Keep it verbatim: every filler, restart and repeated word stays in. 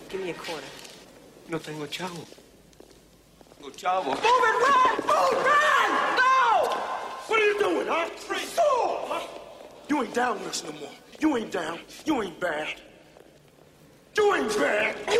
Give me a quarter. No tengo chavo. No chavo. Move it, run! Move, run! No! What are you doing, huh? Restore, huh? You ain't down with us no more. You ain't down. You ain't bad. You ain't bad.